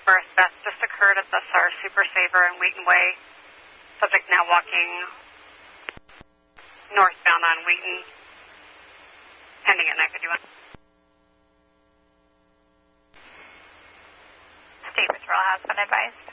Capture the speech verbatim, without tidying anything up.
burst that just occurred at the S A R Super Saver in Wheaton Way. Subject now walking northbound on Wheaton, pending at nine fifty-one. State Patrol has been advised.